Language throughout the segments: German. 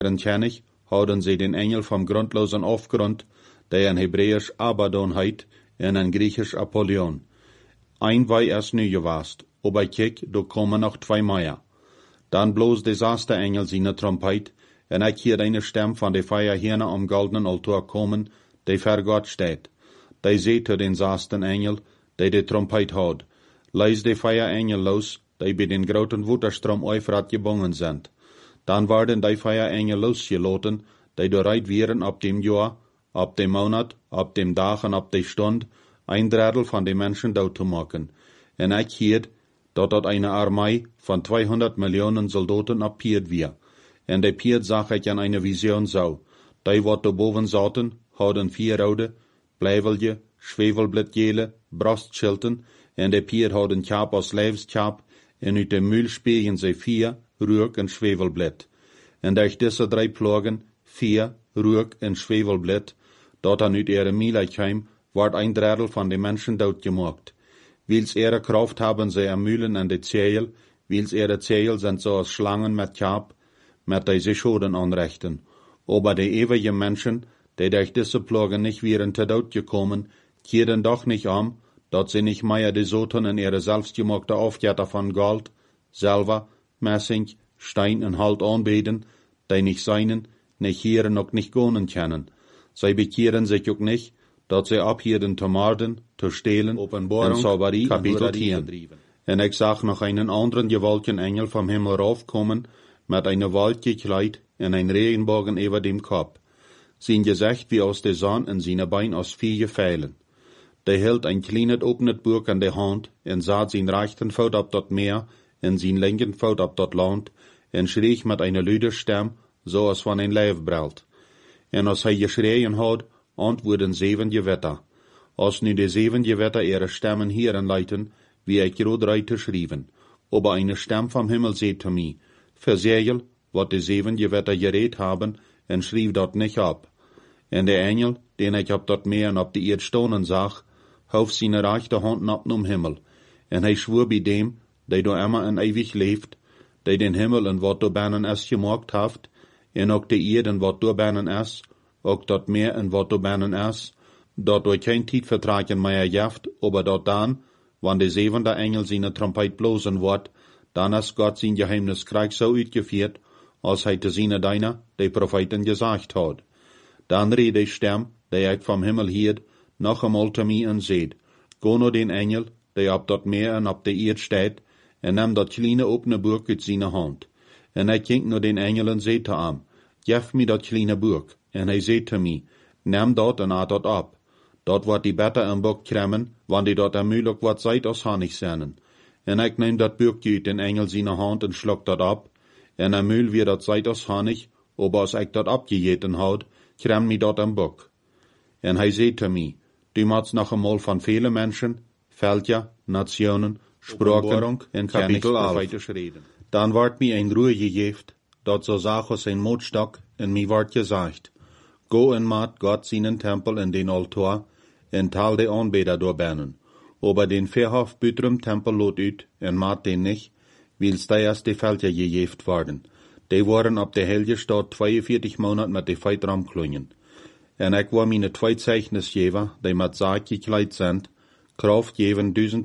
Kennig houden sie den Engel vom grundlosen Aufgrund, der in Hebräisch Abaddon heit, en in Griechisch Apollyon. Ein war erst nu gewast, aber kijk, do kommen noch 2 mehr. Dann bloß Desaster Engel seine Trompet, en ik hier eine Stimme von de Feier hierna am goldenen Altar kommen, de ver Gott steht. De seht den sasten Engel, de Trompet haut. Leis de Feier Engel los, die bei den großen Wutterstrom Euphrat gebungen sind. Dann werden die Feier Engel losgelassen, die bereit wären ab dem Jahr, ab dem Monat, ab dem Tag und ab der Stunde, ein Drittel von den Menschen dort zu machen. Und ich hielt, dort eine Armee von 200 Millionen Soldaten appiert wir. Und der Piet sah ich an eine Vision so. Die, wat da boven zaten, hadden 4 rode, blijvelje, schwevelbladjele, brastschilten, en de Piet hadden kap als lijfskap, en uit de muil spegen ze 4, rook en schwevelblad. En durch diese 3 plagen, 4, rook en schwevelblad, dat aan uit ihre Mielheim, wordt ein Drittel von den Menschen doodgemaakt. Wils ihre Kraft haben sie am Mühlen an de Zeil, wils ihre Zeil sind so als Schlangen mit Kap, mit die sie Schoden anrichten. Aber die ewige Menschen, die durch diese Plagen nicht wären zu Tod gekommen, kehren doch nicht an, dass sie nicht mehr die Soten in ihre selbstgemachte Aufgabe von Gold, Silber, Messing, Stein und Halt anbeten, die nicht seinen, nicht hier noch nicht gonen können. Sie bekehren sich auch nicht, dass sie abhielten zu morden, zu stehlen, und Sauberie Kapitel 10. Und ich sah noch einen anderen gewaltigen Engel vom Himmel raufkommen, mit einer Wald gekleidet und ein Regenbogen über dem Kopf. Sein Gesicht wie aus der Sonne und seine Beine aus 4 Pfeilen. Der hielt ein kleines offenes Buch in der Hand und sah sein rechten Fuß ab dort Meer und sein linken Fuß ab dort Land und schrie mit einer lauten Stimme, so als von ein Leib brüllt. Und als er geschrien hat, antworten 7 Gewitter. Als nu de 7 Gewitter ihre Stimmen hierin leiten, wie ich gerade reite schrieben. Aber eine Stimme vom Himmel sagt zu mir, versegel, wat de 7 Gewitter geredet haben, und schrieb dort nicht ab. Und der Engel, den ich ab dort Meer und ab die Erd stonen sah, hof seine rechte Hand ab zum Himmel. Und er schwur bei dem, der do immer en ewig lebt, der den Himmel und wat do binnen es gemacht haft, und auch die Erd und wat do binnen es, auch dort Meer und wat do binnen es, dort do kein Tiedvertragen mehr jaft, aber dort dann, wann der 7. Engel seine Trompet blosen wird, dann ist Gott sein Geheimnis Krieg so uitgeführt, als hij te seine deiner, die Propheten gesagt hat. Dann redet die Stimme, der ich vom Himmel hielt, noch einmal zu mir und seht, go nur den Engel, der ab dort Meer und ab der Erd steht, und nimm dat kleine offene Buch in seine Hand. Und ich ging nur den Engel und seht zu ihm, gib mir dat kleine Buch. Und er seht zu mir, nimm dort und dort ab. Dort wird die Better im Buch kremmen, wann die dort ermühlich wird seid aus Honig sehnen. Und ich nehm dat Buch uit den Engel seine Hand und schluck dort ab, und ermühl wir dort seid aus Honig, aber als ich dort abgejeten haut, krem mi dort im Buch. Und er seht zu mir, du machst noch einmal von vielen Menschen, Völker, Nationen, Sprachen und Kapitel 11 reden. Dann ward mir ein Ruhe gegeben, dort so sah aus ein Motstock, und mir ward gesagt, go und macht Gott seinen Tempel in den Altar, und tal de Anbeter durchbannen. Aber den Verhof bütrem Tempel lot ut, und macht den nicht, wils da erst die Völker gegeben worden. Die waren ab der Helge Stadt 42 Monate mit de Feit ramklungen. Und ich war meine 2 Zeichnisgeber, die mit Sarg gekleidet sind, Kraft geben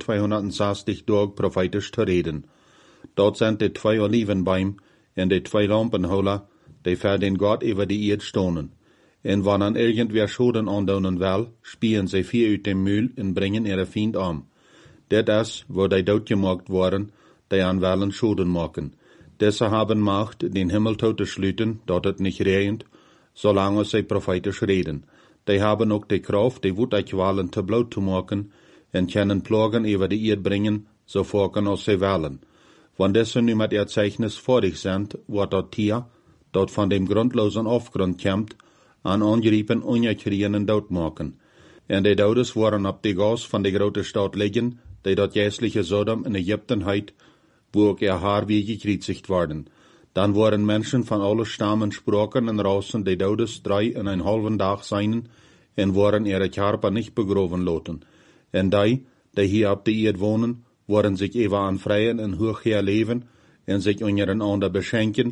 1260 Tage prophetisch zu reden. Dort sind die 2 Olivenbäume und die 2 Lampenholer, die für den Gott über die Erde stonen. Und wenn an irgendwer Schoden andaunen will, spielen sie 4 uit dem Mühl und bringen ihre Feind an. Das ist, wo die doodgemaakt worden, die an wollen Schoden machen. Diese haben Macht, den Himmel zu schließen, dort es nicht regnet, solange sie prophetisch reden. Die haben auch die Kraft, die Wuteichwahlen zu Blut zu machen, und können Plagen über die Erde bringen, so vorken als sie wollen. Wenn diese nu mit ihr Zeichnis fertig sind, wird das Tier, dort von dem grundlosen Aufgrund kommt, an Angriffen unerkriegen Tod machen. Und die Todes waren ab die Gas von der großen Stadt liegen, die dort jässliche Sodom in Ägypten heit, wo auch ihr Haar wie gekreuzigt worden. Dann waren Menschen von allen Stammen, Sprachen und Rassen, die Todes 3,5 Tag seien, und waren ihre Körper nicht begraben lassen. Und die hier ab der Erde wohnen, waren sich ewa an freien und hochher leben, und sich untereinander beschenken,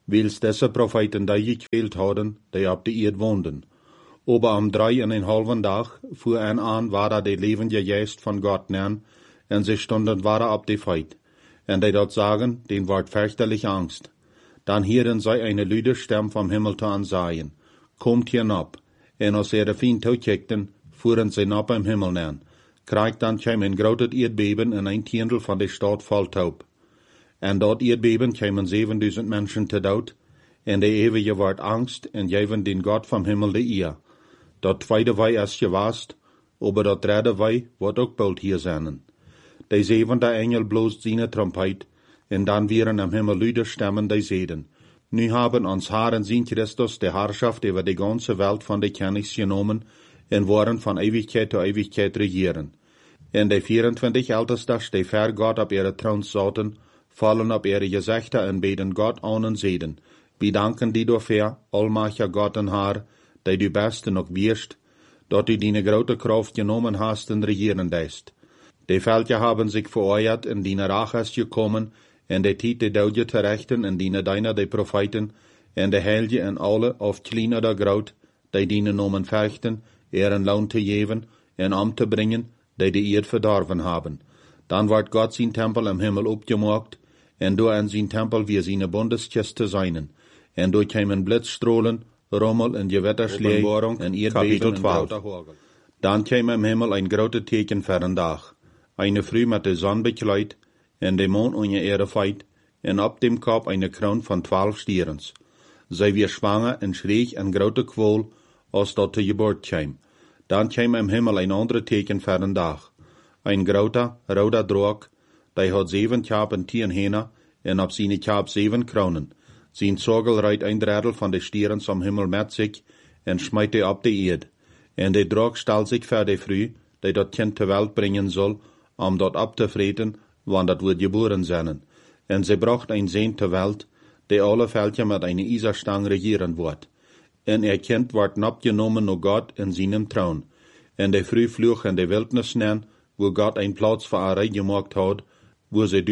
wils diese Propheten da gequält hadden, die op de Erde woonden. Aber am 3,5 Tag fuhr an waar de levende Geest van Gott neer, en ze stonden waar op de feit. En die dort sagen, den ward fürchterlich Angst. Dann hieren zij eine luide stem vom Himmel te ansaien. Komt hinab. En als ihre Fien toekijkten, fuhren ze nap im Himmel neer. Krijg dan kwam een groot Erdbeben en een tiendel van de stad voltaub. En dat Erdbeben kwamen 7000 Menschen te dood, en de eeuwige ward angst, en geven den Gott vom Himmel de eer. Dat tweede wij als gewaast, aber dat derde wij wordt ook bald hier zijn. De zevende engel bloost zijn trompet, en dan wieren am Himmel luide stemmen die zeden. Nu haben ons Herren zijn Christus de Herrschaft über die ganze Welt van de Kennis genomen, en worden van Ewigkeit zu Ewigkeit regieren. En de 24 Ältestes, die ver Gott op ihre Thron zaten, vallen op ihre gezichten en beden Gott aan en zeden. Bedanken die dafür, almachtiger Gott en Herr, die du beste nog wirst, dat du deine grote Kraft genomen hast en regieren deist. Die Völker haben sich vereuert en deine Rache ist gekommen, en de tijd de Daude te rechten en deine deiner de Propheten, en de Heilige en alle, of klein oder groot, die deine Nomen vechten, ihren Lohn te geven, en om te brengen, die de Erde verdorven haben. Dan wordt Gott zijn Tempel im Himmel opgemaakt, en door in zijn Tempel wir seine Bundeskiste seinen, en door kämen Blitzstrahlen, Rommel en Gewitterschläge en Erdbeben en grote Hagel. Dan käme im Himmel ein grote Teken für den Tag, eine Früh mit der Sonne bekleid, en de Mond on je Erde feit, en op dem Kopf eine Kroon van 12 Stierens. Zij weer schwanger en schreeg en grote kwol, als dat de geboort kwam. Dan kwam im Himmel ein andere Teken für den Tag. Ein groter, roter Draak, die had 7 Kap en 10 Hähne, en op zijn Kap 7 kronen. Zijn Zogel rijdt ein Drittel van de Stierens am Himmel met zich, en smijt die op de Erde. En de Draak stelt zich voor de Früh, die dat Kind ter Welt bringen soll, om dat op te vreten, want dat wordt geboren zijn. En ze bracht een Zehn ter Welt, die alle Völker met eine Iserstang regieren wordt. En Kind wordt opgenomen door Gott in seinem Thron. En de Früh vloog in de Wildnis neer, wo Gott ein Platz für Arei gemacht hat, wo sie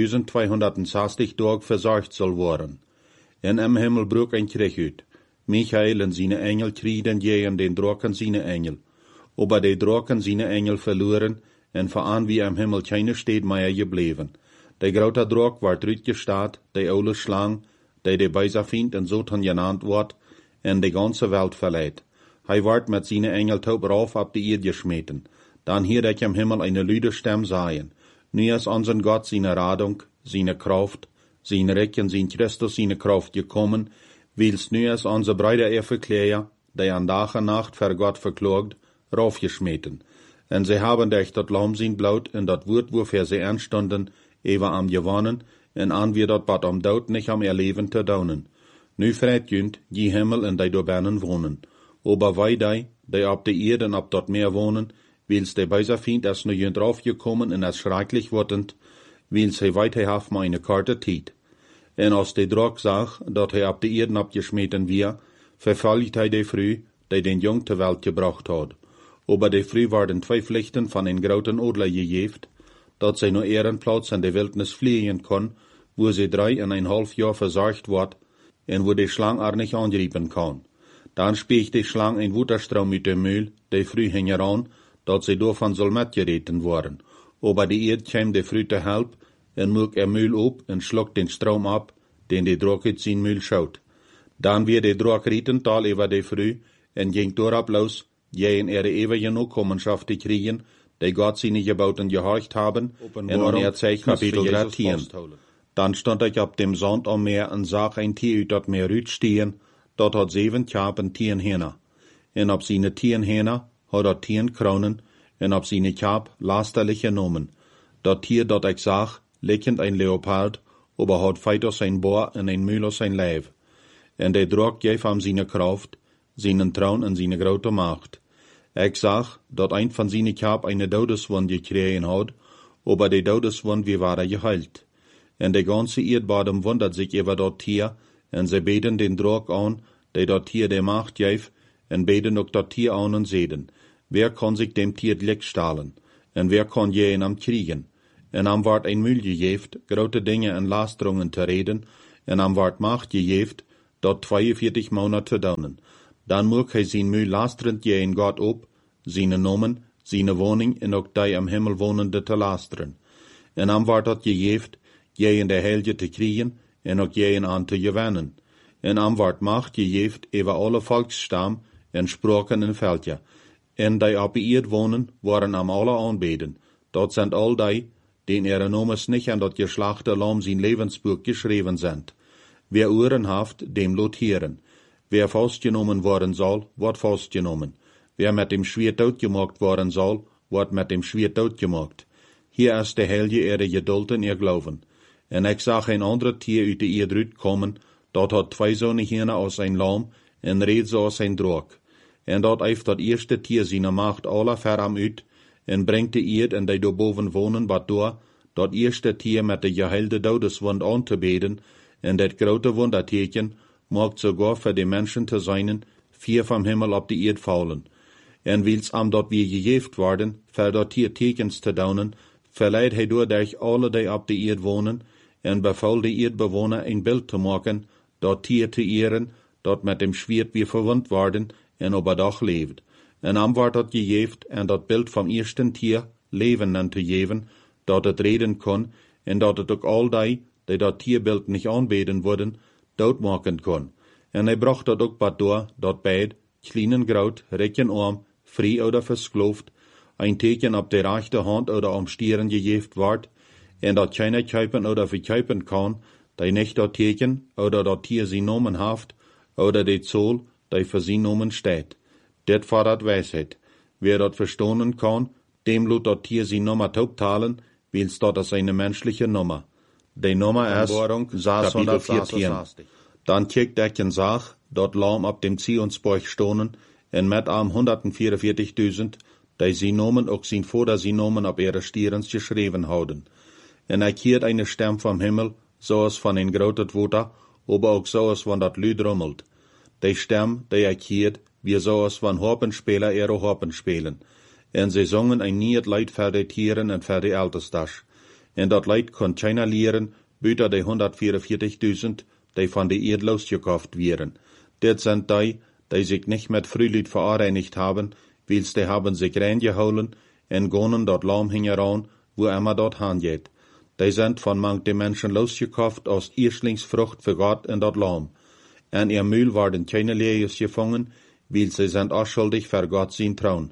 1260 Tage versorgt soll worden. En im Himmel brok ein Krieg uit. Michael en seine Engel kriegen gegen den Draken seine Engel. Aber die Draken seine Engel verloren, en voran wie im Himmel keine Stadt mehr gebleven. Der grote Drak wordt uitgestaat, die oude Schlang, die de Beiserfiend en Satan genannt wordt, en de ganze Welt verleiht. Hij wordt met seine Engel taub rauf op de Erde geschmeten. Dan hier ik im Himmel eine luide Stem sagen. Nu ist unseren Gott seine Radung, seine Kraft, sein Reich und sein Christus seine Kraft gekommen, wils nu ist unser Brüder verklärt, die an Tag und Nacht für Gott verklagt, raufgeschmeten. En sie haben durch dat Lamm sein Blut in dat Wort, wofür sie anstanden, ewa am gewonnen, en an wir dat Bad am Dood nicht am Erleben te daunen. Nu vreit jünt, die Himmel en die doorbinnen wohnen. Aber wij die op de Erde en op dat Meer wohnen, wils de Beiserfiend als nu jünt raufgekommen en als schrecklich wordend, wils hij weit haf maar eine karte Tijd. En als de Draak zag, dat hij op de Erde abgeschmeten weer, verfolgt hij de Früh, die den Jung ter Welt gebracht had. Aber de Früh worden 2 Pflichten van een groten Adler gegeven, dat zij naar ihren Platz in de Wildnis fliehen kon, wo sie 3,5 Jaar verzorgt wordt, en wo de Schlang er nicht angreifen kann. Dan speegt de Schlang een Wutterstrom mit dem Mühl, de Früh hing heran, dat sie davon soll mitgereten worden. Aber die Erde käm de Früh te help, en moek Mühl op en schluckt den Strom ab, den de Draak uit zijn Mühl schaut. Dan weer de Draak rieten tal über de Früh, en ging doorop los, je in ihre ewige Nachkommenschaft te kriegen, die Gott seine Gebauten gehorcht haben, en an ihr Zeichnis Kapitel 13. Dan stond ik op dem Sand am Meer en zag ein Tier uit dat Meer uitstehen, dat had 7 Kap en 10 Hähne. En op seine 10 Hähne had dat 10 Kronen, en op seine Kap lasterliche Nomen. Dat Tier dat ik zag, liggend ein Leopard, aber had feit aus sein Bohr en ein Mühl aus sein Lijf. En de Draak geef hem seine Kraft, seinen Thron en seine grote Macht. Ik zag, dat ein van seine Kap eine Dodeswund gekregen had, aber de Dodeswund wie war geheilt. En de ganze Erdbodem wundert sich über dat Tier, en ze beten den Draak an, die dat Tier de Macht geef, en beten ook dat Tier an en zeden. Wer kann sich dem Tier Glück stahlen? En wer kann je in am kriegen? En am ward ein Mühl gegeven, grote Dinge en Lasterungen te reden, en am ward Macht gegeven, dort 42 Monate daunen. Dan moet hij zijn mühe lasterend je in God op, zijn nomen, zijn woning en ook die am Himmel wonende te lasteren. En am wordt dat gegeeft, je in de helge te kriegen en ook je aan te gewinnen. En am wordt macht gegeeft over alle volksstam en spraken en veldje. En die op de eerd wonen, worden am alle aanbeden. Dat zijn al die ihre Nomes nicht an dat geslachte Lamm zijn levensbuch geschreven zijn. Wer Ohren haft, dem lot heren. Wer vastgenomen worden zal, wordt vastgenomen. Wer met dem Schwert doodgemaakt worden zal, wordt met dem Schwert doodgemaakt. Hier is de helge ihre geduld en ihr Glauben. En ik zag een andere Tier uit de eerd komen, dat had 2 zonnehirne als zijn lam en reed zo als zijn droog. En dat heeft dat eerste Tier zijn macht alle ver am uit, en brengt de eerd en die daarboven wonen wat door, dat eerste Tier met de geheilde dodeswond aan te beden, en dat grote wonderteken maakt sogar voor de mensen te zijn, 4 vom Himmel op de eerd vallen. En wils am dat wir gegeeft worden, voor dat Tier tekens te daunen, verleidt hij doordat alle die op de eerd wonen, en beval de eerdbewoner een beeld te maken, dat Tier te eren, dat met dem Schwert weer verwund worden, en op een dag leeft. En am wordt dat gegeeft, en dat beeld vom eersten Tier leven aan te geven, dat het reden kon, en dat het ook al die dat Tierbeeld niet aanbeden worden, doodmaken kon. En hij bracht dat ook wat door, dat beid, kleinen groot, rekken arm, vrij oder verskloofd, een teken op de rechte hand oder am stieren gegeven wordt, en dat keiner kuipen oder verkuipen kan, die nicht dat teken, oder dat Tier zijn nomen haft, oder de zool, die voor zijn nomen steht. Dit fordert Weisheit. Wer dat verstonen kan, dem lot dat Tier zijn nummer optalen, wils dat is eine menschliche Nummer. De nummer is 614. Dan kijkt ik en zag, dat Lamm op dem Zionsborg stonen, en met am 144.000, die zijn nomen ook zijn vader zijn nomen op ihre stierens geschreven houden. En ik hield eine stem vom Himmel, zoals van een groot water, aber ook zoals van dat luid rummelt. Die stem, die ik hield, wie zoals van harpenspeler ihre harpen spelen. En ze zongen een nieuw lied voor de tieren en voor de ältestas. En dat lied kon keiner leren, buiten de 144.000, die van de eerd losgekauft werden. Dit zijn die zich niet met Frühlied vereinigt haben, wils die haben sich reingeholen en gonen dat Lamm hingeran, wo immer dort hangeht. Die sind von manch de Menschen losgekauft als Erstlingsfrucht für Gott en dat Lamm. En ihr Mühl worden keine Lees gefangen, wils sie sind unschuldig für Gott sein Trauen.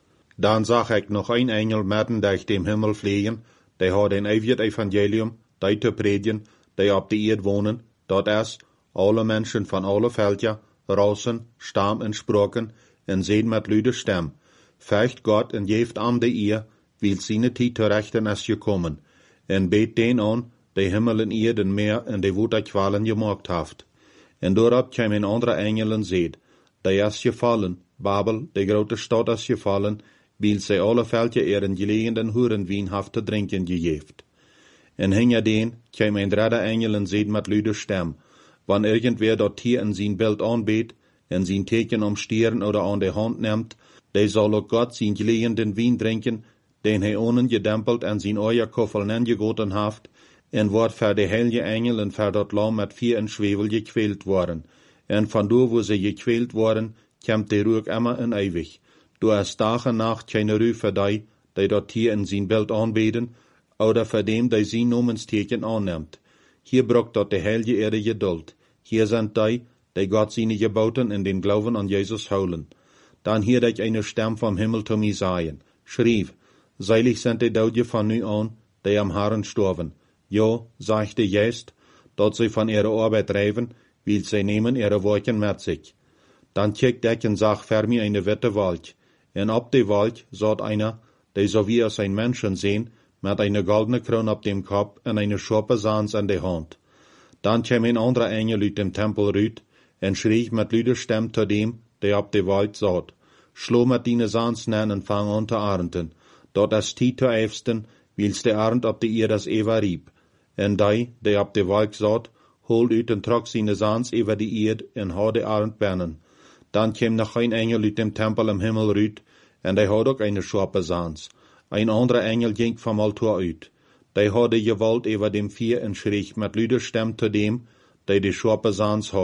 Dan zag ik nog een engel mitten durch dem Himmel vliegen, die had een eeuwig evangelium, die te predigen, die op de eerd wonen, dat is, alle mensen van alle velden, rassen, stam en spraken, en zeden met luide stem. Vecht God en geeft aan de eer, wil zijn tijd terechten is gekomen, en beet den aan, die Himmel en Erden meer en de waterkwalen gemaakt heeft. En doorop kwam een andere engel en zeid, die is gevallen, Babel, de grote stad is gevallen, wil zij alle velden ihren gelegenen hurenwien heeft te drinken gegeeft. En hingerdeen kwam een derde engel en zeid met luide stem, wanneer irgendwer dat Tier in zijn beeld aanbeet, en zijn teken om stieren oder aan de hand neemt, die zal ook God zijn gelegenen wien drinken, den hij onen gedempeld en zijn oierkoffel nengegoten heeft, en wordt voor de heilige engel en voor dat Lamm met 4 in Schwevel gequält worden. En van door wo ze gequält worden, komt de rook immer en eeuwig. Du is dag en nacht keine Ruhe für die dat Tier in zijn beeld aanbeden, oder für dem, die zijn nomensteken aanneemt. Hier braucht dat de heilige Erde geduld. Hier sind die Gott seine Geboten in den Glauben an Jesus holen. Dan hierde ich eine Stimme vom Himmel zu mir sagen, schrieb, seilig sind die Daude von nu an, die am Herrn storven. Ja, sagte jetzt, dat sie von ihrer Arbeit reiven, will sie nehmen ihre Worten mit sich. Dan kijkt ich en zag vor mir eine witte Wolk. En op die Wolk zat einer, die so wie als ein Menschen sehen, mit einer goldene Krone auf dem Kopf und eine scharpe Sans in der Hand. Dan kam ein anderer Engel uit dem Tempel rüt en schrie mit luider Stem zu dem, der auf der Wald saß. Schlo mit deine Sans nen en fang an te arenden. Dat is tijd te eifsten, wils de arend op de eer das Eva riep. En die op de Wald saß, holt uit en trok seine Sans über die Erd en had de arend bernen. Dan kwam nog een Engel uit dem Tempel im Himmel rüt, en die had ook eine scharpe Sans. Ein anderer Engel ging vom Altar uit. Die had de gewalt über dem Vier en schrie mit luider Stem zu dem, die scharpe Sans had.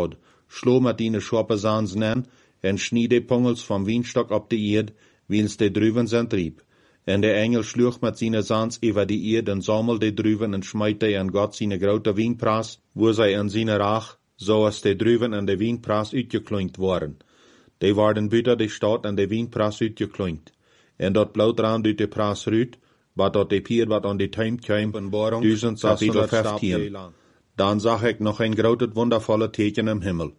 slo met die schorpe zaans nen, en schnie de pungels vom Wienstok op de Eerd, wiels de druven zijn trieb. En de engel sloeg met zijn zaans over de Eerd en sammel de druven en smijt aan God zijn grote wienpras, wo zij in zijn raag, zoals de druven en de wienpras uitgekloinkt worden. Die worden buiten de stad en de wienpras uitgekloinkt. En dat bloot eraan uit de pras ruit, wat dat de pier wat aan de tuin kwam, 1615. Dan zag ik nog een groot wondervolle teken im Himmel.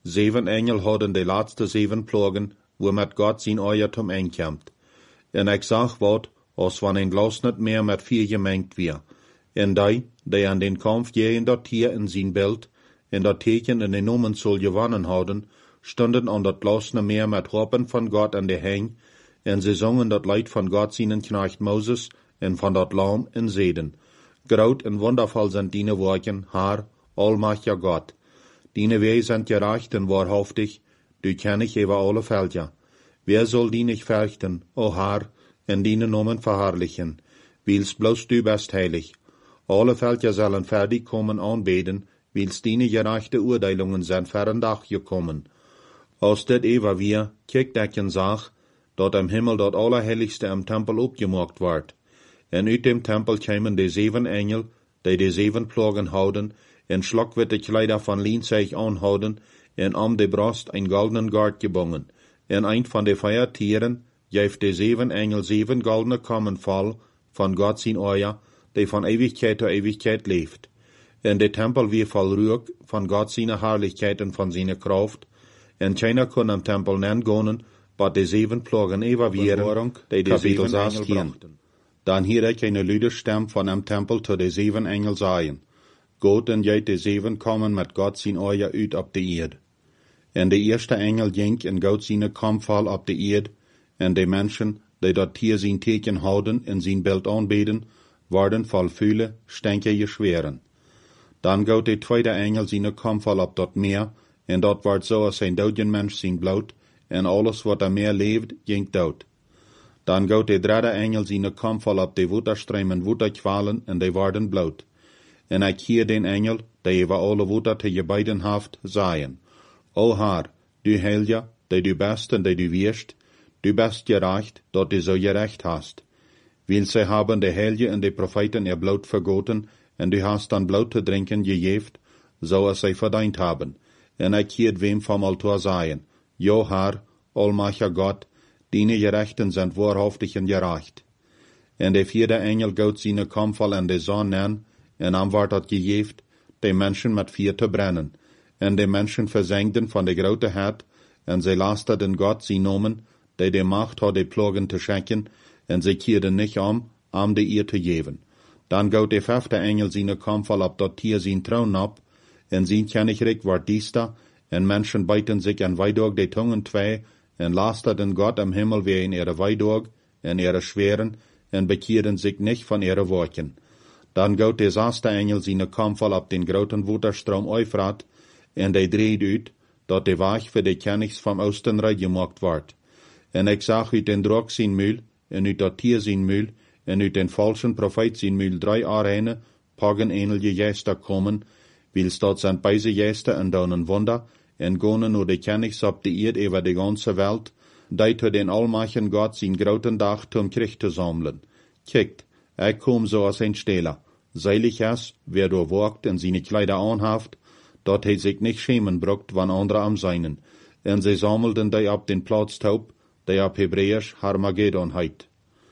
7 engel hadden de laatste 7 plagen, wo met God zijn oortum einkämpt. En ik zag wat, als van een glas niet meer met 4 gemengd weer. En die aan den Kampf gehen dat Tier in zijn beeld, en dat teken in de nomen soll gewonnen houden, stonden aan dat glas niet meer met Hoppen van God aan de heng, en ze zongen dat lied van God zijn knecht Moses, en van dat Lamm in zeden. Groot en wondervol zijn die woorden, Haar, almachtiger God. Die wegen zijn gerecht en waarhaftig, du ken ich über alle Völker. Wer soll die nicht fürchten, o Herr, en die Namen verherrlichen, wils bloß du bist heilig. Alle Völker sollen fertig kommen anbeten, wils die gerechte Urteilungen sind fern Dach gekommen. Als dit ever wir, kijkt ik en zag, dat im Himmel dat Allerheiligste im Tempel opgemaakt wordt. En uit dem Tempel kwamen de 7 engel, die de 7 plagen houden, en schlokwitte Kleider van lien zich aanhouden, en de Brust een goldenen Gard gebonden. En een van de 4 Tieren geeft de 7 engel 7 goldene kommen vol van God zijn oor, die van Ewigkeit tot Ewigkeit leeft. En de Tempel weer vol rook van God zijn Herrlichkeit en van zijn Kraft, en keiner kon am Tempel nen gonen, wat de 7 plagen ever wieren, die de 7 engel brachten. Dan hier ik een luide stem van am Tempel tot de 7 engel zeggen, God en jij de 7 komen met God zijn oor uit op de Eerd. En de eerste engel ging en God zijn komval op de Eerd, en de mensen, die dat Tier zijn teken houden en zijn beeld aanbeden, worden vol vuile, stenke schweren. Dan gaat de tweede engel zijn komval op dat meer, en dat wordt zoals een doodjen mens zijn bloot, en alles wat er meer leeft, ging dood. Dan gaat de derde engel zijn komval op de waterströmen waterkwalen, en die worden bloot. En ik hier den engel, die over alle water te gebeiden heeft, zeggen, O Herr, du Heilige, die du bist en die du wirst, du bist gerecht, dat du so gerecht hast. Weil sie haben de Heilige en de Propheten ihr Blut vergoten, en du hast dan Blut te drinken gejeft, so es sie verdient haben. En ik hier wem vom Altar sagen, Jo Herr, allmächtiger Gott, deine Gerechten sind wahrhaftig en gerecht. En de 4 engel gaat zijn komval en de zon nen, en am wordt dat gejeft, de mensen met 4 te brennen. En de mensen verzengden van de grote het, en zij lasterden God zijn nomen, die de macht had de plagen te schenken, en zij keerden niet om de eer te geven. Dan gaat de 5e engel zijn komval op dat Tier zijn troon op, en zijn koninkrijk wordt diester, en mensen bijten zich en weidog de tungen 2, en lasterden God am Himmel wegen ihre weidog en ihre schweren, en bekeerden zich niet van ihre woorden. Dan gaat de 6e engel zijn komval op den groten waterstrom Euphrat, en die dreht uit, dat de weg voor de kenigs vom Oostenrijk gemaakt wordt. En ik zag uit den drog zijn muil, en uit dat Tier zijn muil, en uit den falschen Prophet zijn muil 3 arene, pagenähnliche Geister komen, wils dat zijn beise Geister en doen een Wunder, en gonen nur de kenigs op de Eerd over de ganze Welt, die tot den Allmachen Gott zijn groten dag zum Krieg te sammeln. Kijkt, ik kom zo als een Stehler. Seilig is, wer door walkt en zijn Kleider aanhaft, dat hij zich niet schämen brukt van anderen am seinen. En zij sammelden die op den Platz taub, die op Hebräisch Harmageddon heit.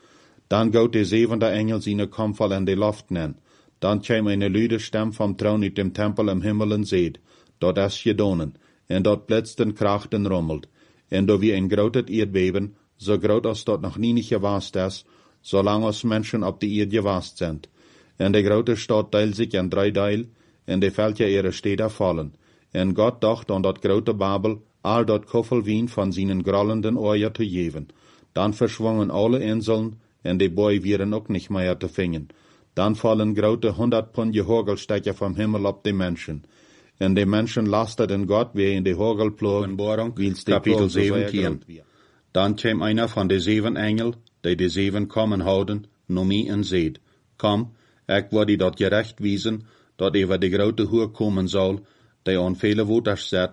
Dan gaat de 7e engel zijn komval in de Luft nen. Dan kwam een luide stem vom Thron uit dem Tempel im Himmel en zeid, dat is gedonen, en dat blitzten krachten rommelt. En door wie een groot Erdbeben, so groot als dat nog nie nicht gewast is, zolang als mensen op de Erd gewast zijn. En de grote stad teilt zich in 3 deel, en de Völker ihre Städte fallen. En God dacht aan dat grote Babel, al dat koffel wien van zijn grollenden oor te geven. Dan verschwongen alle Inseln, en de boy wieren ook nicht mehr te vingen. Dan fallen grote 100 Pfund Hagelstecker vom Himmel op de Menschen. En de Menschen lasterden Gott wie in de Hagelplogen, wils de Kapitel 7 kehren. Dan kwam einer van de 7 engel, die de 7 kommen houden, nomie en zeid, Kom, ik wil die dat gerecht wiesen, dat over de grote Hoer komen zal, die aan vele waters zet,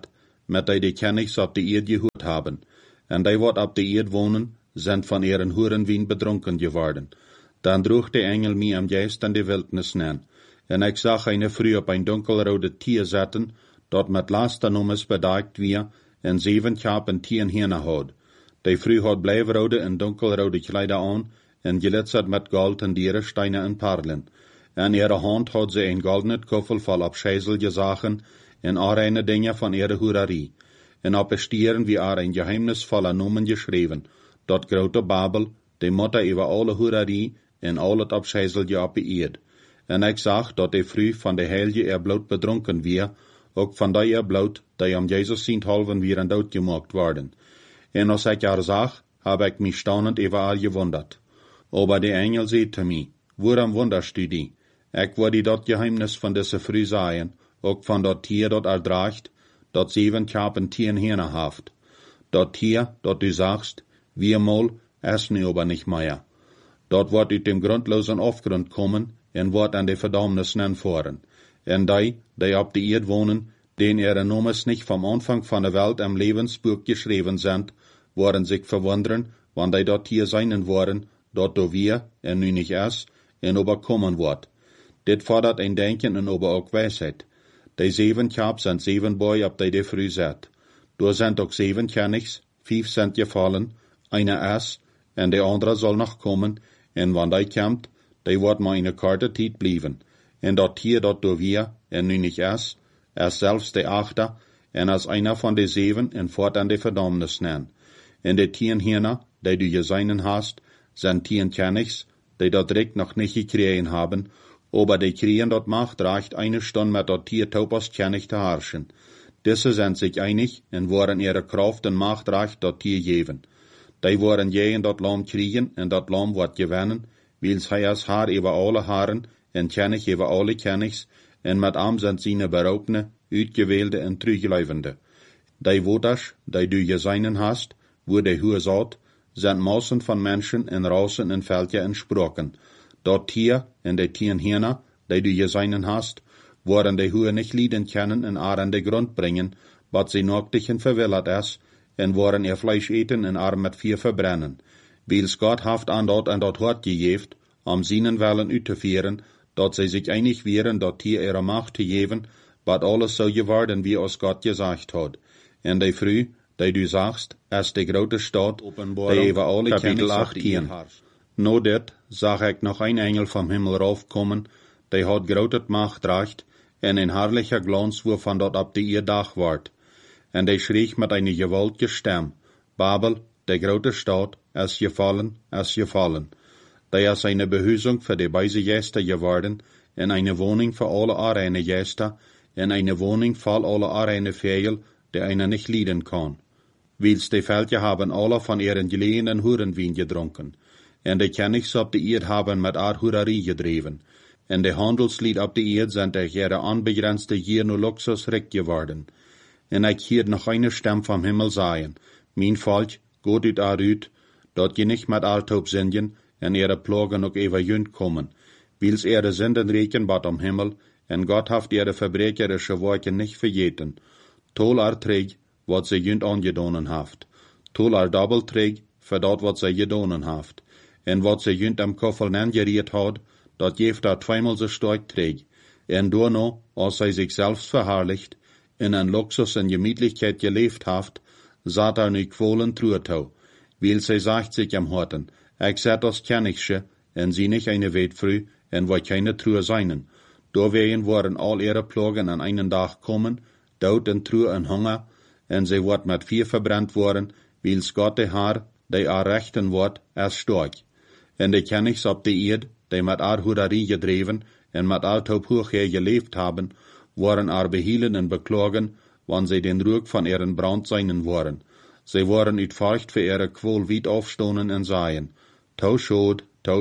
met die kennis op de eerd gehoord haben. En die wat op de eerd wonen, zijn van ihren Hurenwien bedronken geworden. Dan droeg de engel mij am geest in de wildnis neer. En ik zag eine Früh op een donkelrode tier zetten, dat met lasternummers bedekt weer, en 7 Schapen tieren hierna had. Die Früh had blijvrode en donkelrode kleider aan, en glitzert met gold en dierensteinen en parlen. En ihre hand had ze een goldenen koffel vol abscheiselige zaken, en allerlei dingen van ihre Hurerie. En op de stieren wie een geheimnisvolle noemen geschreven, dat grote Babel, die Mutter über alle Hurerie en al het abscheiselige op de eerd. En ik zag dat de Früh van de heilige bloed bedronken weer, ook van die bloed, die om Jezus zijn halven weer doodgemaakt worden. En als ik haar zag, heb ik mich staunend über haar gewundert. Aber de engel zei te mij, waarom wunderst du die? Ik wilde dat geheimnis van deze Früh zijn, ook van dat tier dat er draagt, dat 7 Schapen tieren hierna haft. Dat tier, dat du sagst, viermal, is nu aber nicht mehr. Dat wordt uit dem grundlosen Afgrund kommen, en wordt aan de verdammnis voeren. En die op de eerd wonen, denen ihre Nummers nicht vom Anfang van de Welt im Lebensbuch geschreven sind, worden sich verwundern, wann die dort hier sein worden, dat do wir, en nu nicht is, en overkommen wordt. Dit fordert een denken en aber ook wijsheid. Die 7 Schaap sind 7 Boy op die Früh zet. Door sind ook 7 Königs, 5 sind gefallen, einer is, en de andere soll noch kommen, en wann die kommt, die wordt maar in een korte tijd blijven. En dat hier dat door wir, en nu nicht is zelfs de 8, en als einer van de 7 en voort aan de verdammnis nemen. En de 10 hierna, die du geseinen hast, zijn 10 Königs, die dat direkt noch nicht gekregen haben, aber die kriegen dat Macht reicht eine Stunde mit dat Tier Taupas König zu herrschen. Diese sind sich einig en worden ihre Kraft en Macht reicht dat Tier geben. Die worden je in dat Lamm kriegen en dat Lamm wordt gewinnen, wils hij als Haar über alle Haaren en König über alle Königs, en met am sind seine beraubene, uitgewählte en terugleivende. Die Woters, die du geseinen hast, wo die Huur zat, sind Massen von Menschen en Rassen en Völker en Sprachen. Dat Tier en de 10 hierna, die du geseinen hast, worden die Huur nicht lieden können en aan de Grund bringen, wat sie noctig en verwillert is, en worden ihr Fleisch eten en arm met 4 verbrennen. Wils Gott haft an dat Hort gegeeft, om seinen Willen uitzuführen, dat sie sich einig wären, dat Tier ihre Macht zu geben, wat alles so geworden, wie aus Gott gesagt hat. En die Früh, die du sagst, is de grote Stadt, die über alle Kapitel 18. No dit zag ik nog een engel vom Himmel raufkommen, die had grote Macht draagt, en een herrlicher Glanz, wovon dat op de Ierdag wordt. En die schreef met een gewaltige stem, Babel, de grote Stadt, is gefallen, is gefallen. Die is eine behuizing voor de beise Gäste geworden, en eine woning voor alle arene Gäste, en eine woning vol alle arene Vegel, die einer nicht lieden kann. Wils die Völker haben alle von ihren gelegenen Hurenwien gedrunken, en de Königs op de eerd haben met haar Hurerie gedreven, en de Handelslied op de eerd zijn durch ihre unbegrenzte Gier nur Luxus recht geworden. En ik hier noch eine Stem vom Himmel sagen, mein Volk, geht uit uit, dat je nicht met altoop zingen, en ihre Plagen ook even jünd kommen, wils ihre Sünden reken bad am Himmel, en Gott haft ihre verbrecherische Werken nicht vergeten. Tol haar träg, wat sie jünd angedonen haft. Tol haar doppel träg, für dat wat sie gedonen haft. En wat sie jünd am Koffel geriet had, dat geeft haar 2-mal so stark träg. En doorno, als sie sich selbst verherrlicht, in een Luxus en Gemütlichkeit gelebt haft, zat haar nu Quolen truertau, weil sie sagt sich am Horten, ich seh das Königsche, en sie nicht eine Weit früh, en wo keine Truhe seinen. Doorwegen worden all ihre Plagen an einen Tag kommen, Dood en Truhe en Hunger, en sie wordt met 4 verbrannt worden, wils Gott de haar, die haar rechten wordt, is stark. En de Königs op de eerd, die met haar Hurerie gedreven, en met haar top hoogheid geleefd haben, worden haar behielen en beklagen, wann sie den Ruck von ihren Brand seinen worden. Sie worden uit Furcht für ihre Quol weit aufstonen en sagen, Tau schod,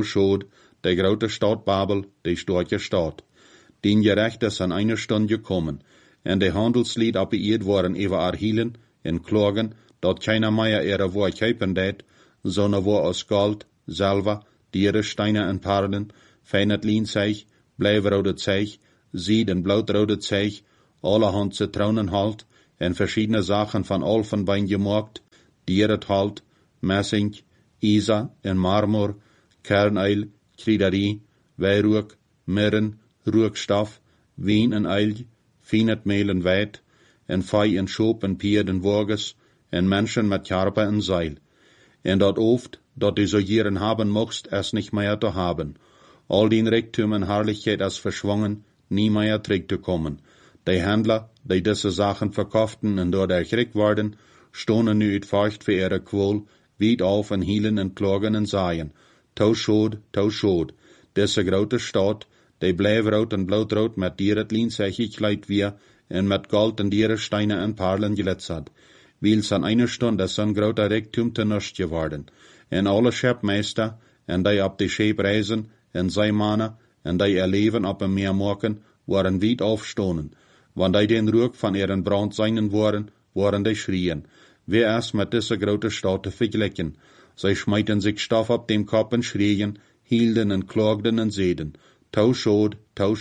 die grote Stadt Babel, die starke Stadt. Den Gerecht ist an einer Stunde gekommen, en de Handelslied op de eerd worden über haar hielen en klagen, dat keiner mehr ihre Woord kaufen deed, sondern wo aus Gold, Silber, Dieren, Steine en Perlen, feinet Lienzeug, blijvrode Zeug, Sied en blautrode Zeug, allerhand Zitronen halt, en verschiedene Sachen van Olfenbein gemaakt, dierethalt, Messing, Isa en Marmor, Kerneil, Kriederie, Weihrug, Mirren, Rookstaf, Wien en Eil, Fienetmeel en Weit, en Fei en Schoop en Pied en Woges, en Menschen met Jarpe en Zeil. En dat oft, dat die so jieren haben mocht, es nicht mehr zu haben. All den Reichtum en Herrlichkeit es verschwungen, nie mehr zurückzukommen. Die Händler, die diese Sachen verkauften und dort erschreckt worden, stonden nu uit Furcht für ihre Qual, weit auf en hielen en klagen en sagen, tau schod, diese grote Stadt, die bleef rood en blauwrood met dieret lienseichig gekleid wie, en met gold en dierensteine en parlen glitzert. Wils an einer Stunde zo'n groter Reichtum te nust geworden. En alle Schepmeister, en die op de Scheep reisen, en Seemannen, en die ihr Leben op een Meer maken, waren weit aufstonen. Wann die den Ruck von ihren Brand seinen waren die schrien. Wer es mit dieser grote Stadt te vergleichen? Sie schmeiten sich Stoff op dem Kopf en schrien, hielden en klagden en zeiden, tau schod,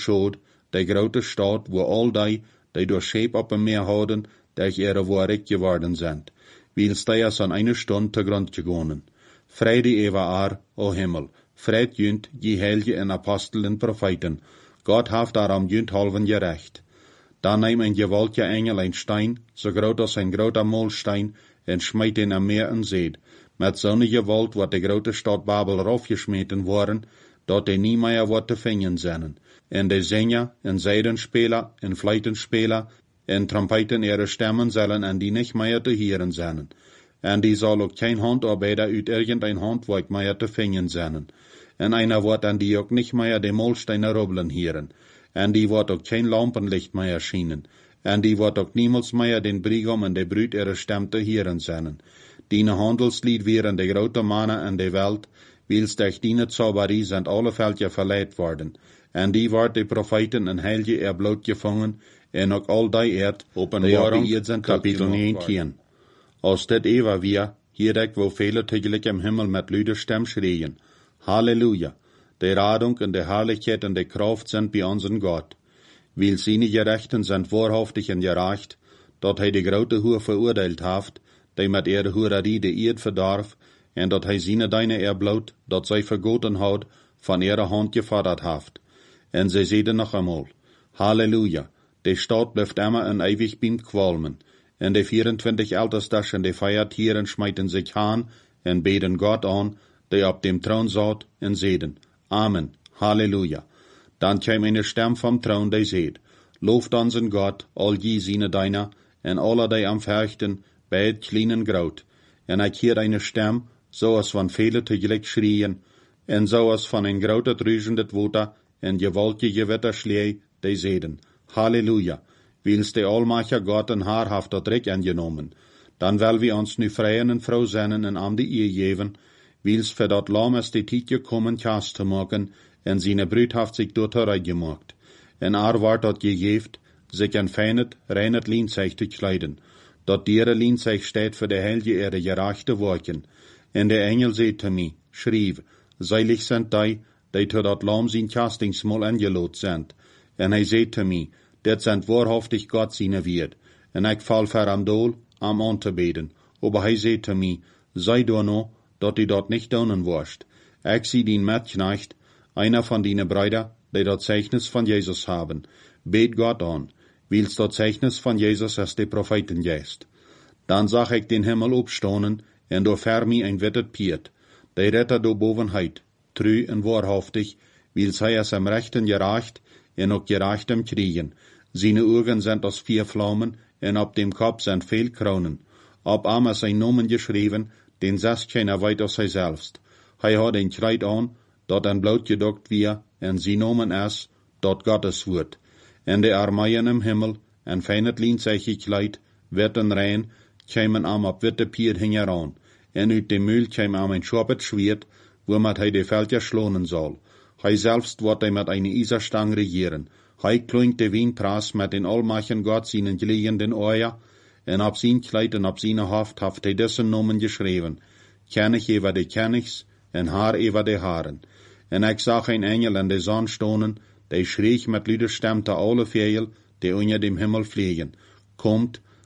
die grote Stadt, wo all die durch Scheep op een Meer houden, durch ihre Worek geworden sind. Wils die es an einer Stunde te Grund gegangen. Friede Eva o Himmel, Fried jünt, die Helge en Apostel en Propheten. Gott haft darum jünt halven gerecht. Dan neem een gewaltige Engel een Stein, so groot als een groter Molstein, en smijt ihn am Meer en zeed. Met zo'n gewalt wordt de grote stad Babel raufgeschmeten worden, dat die nie meer wordt te vinden zijn. En de Sänger, en Seidenspeler, en Fleitenspeler, en Trompeten ihre Stemmen zullen en die nicht mehr te hören zijn. En die zal ook geen Handarbeiter uit irgendein Handwerk mehr te vinden zijn. En einer wordt an die ook nicht mehr de Molsteine rubbeln hören. En die wordt ook geen Lampenlicht mehr schienen. En die wordt ook niemals mehr den Brigam en de Brüd ihre Stem te hören zijn. Die Handelslied wären de grote Mannen en de Welt, wils durch die Zauberie sind alle Völker verleiht worden. En die wordt de Propheten en Heilige erbloot gevangen, en ook al die Erd, Openbarung, Kapitel 19. Als dit Eva wir, hier wo viele tegelijk im Himmel met luide Stem schreien, Halleluja, de Radung en de Herrlichkeit en de Kraft sind bei unseren Gott. Weil seine Gerechten sind wahrhaftig en gerecht, dat hij de grote Hure verurteilt haft, die met ihre Hurerie de Erd verdarf, en dat hij seine deine erbloot, dat zij vergoten houd, van ihre Hand gefordert haft. En zij zeiden noch einmal, Halleluja, de Stadt blijft immer en ewig beim Qualmen. En de 24 Ältestes en de Feiertieren schmeiten sich aan en beten Gott an, die op dem Thron zat, en zeiden, Amen, Halleluja. Dan kwam eine Stem vom Thron, die zeid, Looft unseren Gott, all je seine Deiner, en alle die am Fürchten, beid klein en groot. En ik hier eine Stem, zoals van vele tegelijk schrien, en zoals van een grote druisendet Water, en gewaltige Wetterschlee, die zeiden, Halleluja, wils de Allmacher Gott en haar haft dat Recht angenomen. Dan wel we ons nu vrijen en vrouw zijn en aan de eer geven, wils voor dat Lamm is de tijd gekommen kaas te maken, en zijn Brüd haft zich door te gemaakt. En wordt dat gegeeft, zich een feinet, reinet lienzeig te kleiden, dat diere lienzeig steht voor de heilige ihre gerechte Worken. En de Engel zei te mij, schreef, seilig sind die tot dat Lamm zijn kastingsmol angeloot zijn. En hij zei te mij, dit sind wahrhaftig Gott seine Wirt. En ik val ver am Dool, am an te beten. Aber hij zei te mij, sei door no, dat die dat nicht doen worst. Ik zie dien Metknecht, einer von dien Brüder, die dat Zeichnis von Jesus haben. Bet Gott an, wils dat Zeichnis von Jesus als de Propheten geest. Dan zag ik den Himmel opstonen, en door ver mij een wittet Piet. Die Retter door bovenheid, true en waarhaftig, wils hij es am Rechten gerecht, en ook gerechtem kriegen. Seine Augen sind als 4 Flammen, en op dem Kopf sind veel Kronen. Op am is zijn Nomen geschreven, den zes keiner weit als hij selbst. Hij had een Kleid aan, dat en bloot gedockt wie, en zijn Nomen is, dat Gottes woord. En de Armeien im Himmel, en feinet lienzeig gekleid, wit en rein, kwamen am op witte Pier hingeraan. En uit de Mühl kwam am een schwappet Schwert, womit hij de Völker schlonen soll. Hij selbst wordt hij met eine Iserstang regieren. Hij klinkt de Wienpras met den Allmachen Gott seinen geliehenden Ohr, en op zijn Kleid en op zijn Hoofd haft hij dessen Nomen geschreven. Kennig over de kennigs, en haar over de haren. En ik zag een Engel in de zon stonen, die schreeg met luide Stem te alle Vögel, die onder dem Himmel vliegen. Komt,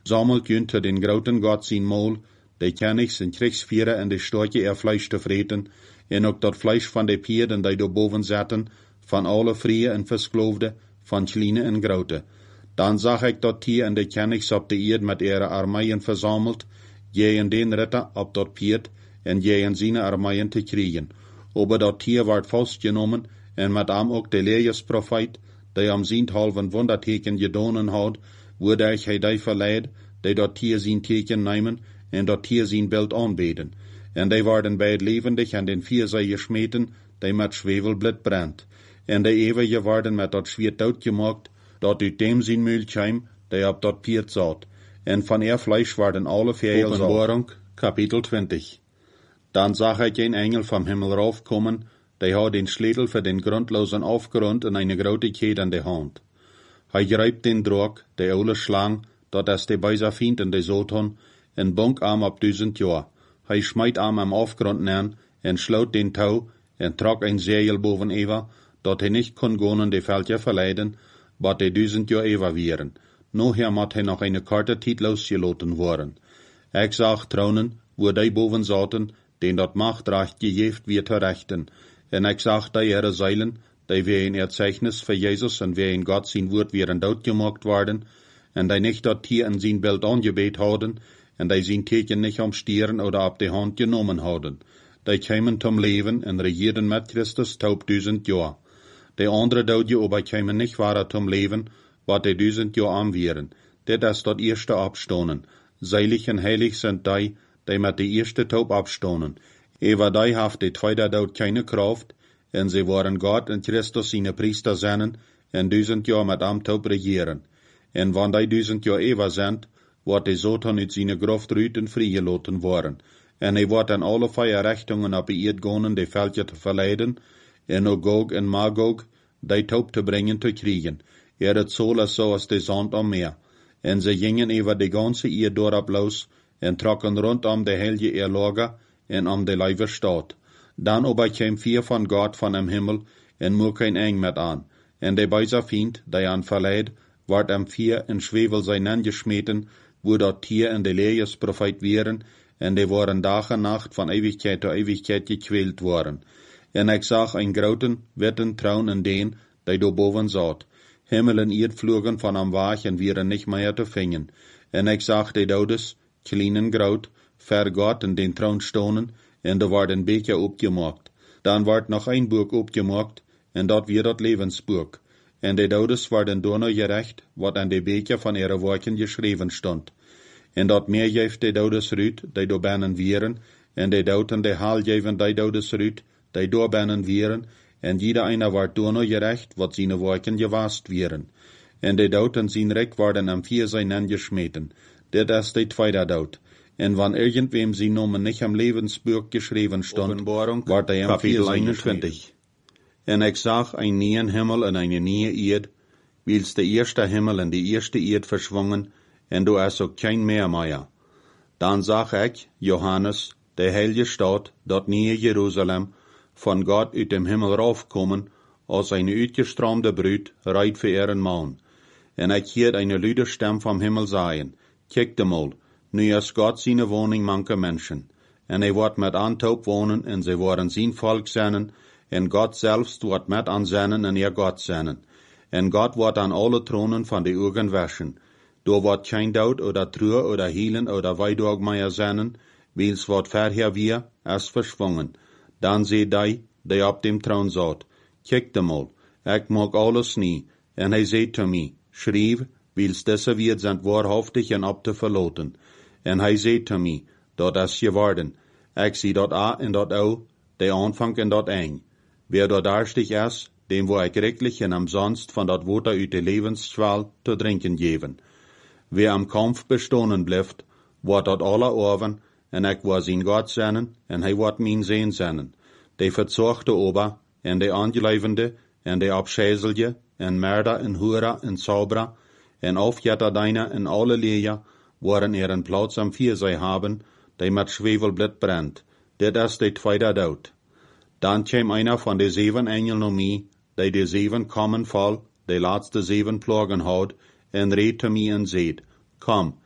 sammelt junter den groten God zijn mol, de kennigs en krigsvieren en de storke fleisch te vreten, en ook dat fleisch van de pierden die daar boven zaten, van alle vrije en verskloofde, van kleine en grote. Dan zag ik dat tier en de kennigs op de eerd met ihre armeien verzameld, je en den ritter op dat pierd, en je en zijn armeien te kriegen. Ober dat tier werd vastgenomen, en met hem ook de leersprofeet, die am zienthalven wonderteken gedonen had, wurde ich hij die verleid, die dat tier zijn teken nemen, en dat tier zijn beeld aanbeden. En die werden beid levendig en den vierzij gesmeten, die met zwevelblit brandt. En de eeuwige werden met dat zwiert doodgemaakt, dat uit dem zijn muiltjeim, die op dat pierd zat. En van Fleisch werden alle Vögel. Openbarung, Kapitel 20. Dan zag ik een engel vom Himmel raufkommen, die had den Schädel für den grundlosen Aufgrund in eine grote Kette in de hand. Hij greift den Drog, de oude Schlang, dat is de beiser Feind in de Satan, en bunk am op 1000 jaar. Hij smijt am Aufgrund neer, en sloot den touw, en trok een zeil boven Eva, dat hij niet kon gonen de veldje verleiden, wat de 1000 jaar Eva wieren. Noher moet hij nog eine korte tijd losgelaten worden. Ik zag tronen, wo die boven zaten, den dat Macht recht gegeven weer te rechten. En ik zag die ihre Zeilen, die wie een Erzeichnis für Jesus en wie in Gott zijn woord weer doodgemaakt worden, en die nicht dat Tier in zijn beeld aangebeet hadden, en die zijn teken nicht am Stieren oder op de hand genomen hadden. Die kwamen zum Leven en regierden met Christus taub 1000 jaar. De andere doodje aber kwamen nicht waren zum Leven, wat de 1000 jaar aanwieren. Dit is dat eerste abstonen. Seilig en heilig sind die met de eerste taub abstonen. Eva die haft de tweede dood keine Kraft, en sie waren Gott en Christus seine Priester sennen, en 1000 jaar met am taub regieren. En wann die 1000 jaar Eva sind, wordt de Satan uit seine Graft ruiten vrijgelaten worden. En hij wordt aan alle vier richtungen op de eerd gaan de veldje te verleiden, en ook Gog en Magog, die taub te brengen te kriegen. Het zoal zoals de zand am Meer. En ze gingen over de ganze eerd dorp los, en trokken rondom de heilige Erlager, en om de Leiber staat. Dan aber kwam 4 van God van am Himmel, en moek een eng met aan. En de beiser Feind, die aan verleid, wordt am 4 in Schwevel zijn angeschmeten, wo dat Tier en de Leersprofeet wieren, en die waren dag en nacht van eeuwigheid tot eeuwigheid gekwält worden. En ik zag een groten, witten troon in den, die daar boven zat. Himmel en eerd vlogen van am Waag en wieren nicht meer te vingen. En ik zag de dodes, klein en groot, ver God in den troon stonen, en er wordt een beker opgemaakt. Dan wordt nog een boek opgemaakt, en dat weer dat levensboek. En de dodes worden door gerecht, wat aan de beker van ihre woorden geschreven stond. En dat meer geeft de dodes ruut, die door binnen wieren, en de doden de haal geven die dodes ruut, die door binnen wieren, en jeder einer wordt door gerecht, wat zijn woorden gewast wieren. En de doden zijn rijk worden am 4 zijn angeschmeten. Dit is de tweede dood. En wanneer irgendwem zijn namen niet am levensboek geschreven stond, wordt hij am 4 zijn geschmeten. En ik zag een nieuwe Himmel en een nieuwe eerd, wils de eerste Himmel en de eerste eerd verschwongen, en du is ook kein meer. Dan zag ik, Johannes, de heilige stad, dat nieuwe Jeruzalem, van God uit dem Himmel raufkommen, als eine uitgestroomde bruid, reit für ihren Mann. En ik hierd eine luide stem vom Himmel sagen, kijk de mal, nu is God seine woning manke Menschen. En hij wordt met aantaub wonen, en zij worden zijn volk zijn, en God selbst wordt met aan zijn en God zijn. En God wordt aan alle tronen van de ogen waschen. Door wordt geen dood oder Trauer oder Hielen oder Weidorg meer zijn, wils wat verher wir, is verschwungen. Dan zei die op dem troon zat, kijk de mal, ik mag alles nie. En hij zei te mij, schrijf, wils deze weer zijn waarhaftig en op te verloten. En hij zei te mij, dat is geworden. Ik zie dat A en dat O, de aanvang en dat eng. Wer dat daarstig is, dem wo ik rechtlich en umsonst van dat water uit de levensschwal te drinken geven. Wer am Kampf bestonen blijft, wordt dat alle oven, en ik was zijn God zijn, en hij wordt mijn zeen zijn. De verzochte ober, en de aangelevende, en de abscheiselje, en merda, en hura, en saubra, en aufjetterdeiner, en alle leer, waren een plaats am 4 zij haben, die met zwevelblit brennt. Dit is de tweede dood. Dan kwam einer van de 7 engel naar mij, die de 7 kommen vol, de laatste 7 plagen had, en reed te mij en zeid, kom,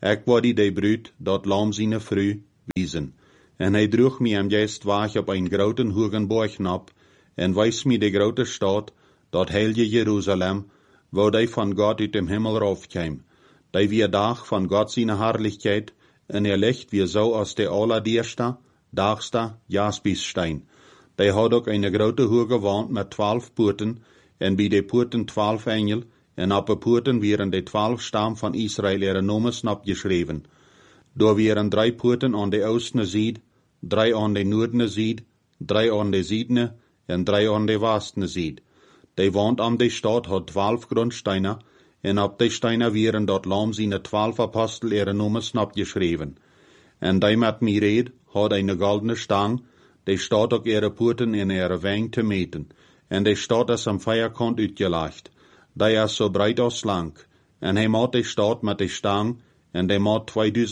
Ik wou die bruid, dat lam zijn vrouw, wiesen. En hij droeg mij am geest waag op een groten hogen borgnap, en wees mij de grote stad, dat heilige Jeruzalem, wo die van God uit dem Himmel raufkwam. Die wie dag van God zijn Herrlichkeit, en licht wie zo als de allerdierste, dagste jaspisstein. Die had ook een grote hoge wand met 12 poorten, en bij de poorten 12 engel, en op de poorten waren de 12 stam van Israël ihre nomen opgeschreven. Door waren 3 poorten aan de oostene zijde, 3 aan de noordene zijde, 3 aan de zuidene, en 3 aan de westene zijde. De wand am de stad had 12 grondsteinen, en op de steinen waren dat lam zijn 12 apostel ihre nomen opgeschreven. En die met mij reed, had een goldene stang, die stad ook ihre poorten in ihre weng te meten, en de stad is am vierkant uitgelegd. Die is zo breed als lang, en hij maat de stad met de stang, en die maat